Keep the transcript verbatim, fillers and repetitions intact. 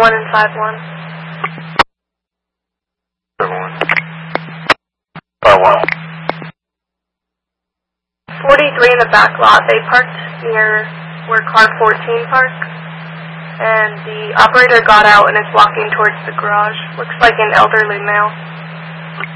One and five one. Seven one. Five one. Forty-three in the back lot. They parked near where car fourteen parked, and the operator got out and is walking towards the garage. Looks like an elderly male.